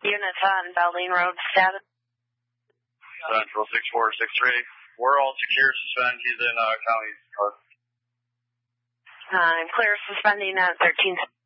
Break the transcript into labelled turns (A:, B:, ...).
A: units on Baldwin Road, status.
B: Central 6463. We're all secure, suspend. He's in county.
A: I'm clear suspending at 13.